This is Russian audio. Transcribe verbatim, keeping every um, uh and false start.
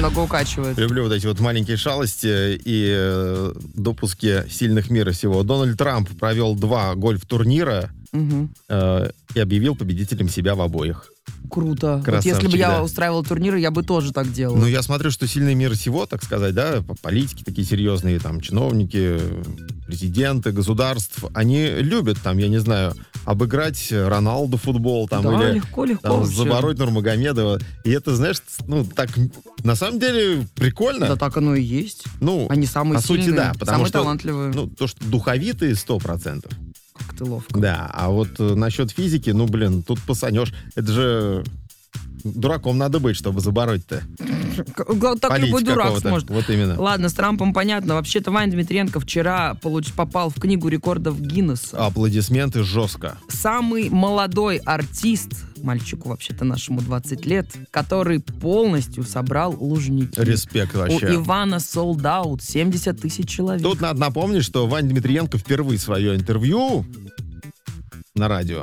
немного укачивает. Люблю вот эти вот маленькие шалости и э, допуски сильных мира сего. Дональд Трамп провел два гольф-турнира Угу. э, и объявил победителем себя в обоих. Круто. Вот Красавчик, если бы я да. устраивал турниры, я бы тоже так делал. Ну, я смотрю, что сильный мир сего, так сказать, да, политики такие серьезные, там, чиновники, президенты государств, они любят, там, я не знаю, обыграть Роналду футбол, там, да, или легко, легко. там, вообще. забороть Нурмагомедова. И это, знаешь, ну, так, на самом деле, прикольно. Да так оно и есть. Ну, Они самые по сути, сильные, да, потому самые что, талантливые. ну, то, что духовитые, сто процентов. Как ты ловко. Да, а вот э, насчет физики, ну, блин, тут посанешь. Это же дураком надо быть, чтобы забороть-то. К- Так любой Политика дурак какого-то. сможет. Вот именно. Ладно, с Трампом понятно. Вообще-то Ваня Дмитриенко вчера получ- попал в книгу рекордов Гиннесса. Аплодисменты жестко. Самый молодой артист, мальчику вообще-то нашему двадцать лет, который полностью собрал Лужники. Респект У вообще. Ивана sold out семьдесят тысяч человек. Тут надо напомнить, что Ваня Дмитриенко впервые свое интервью на радио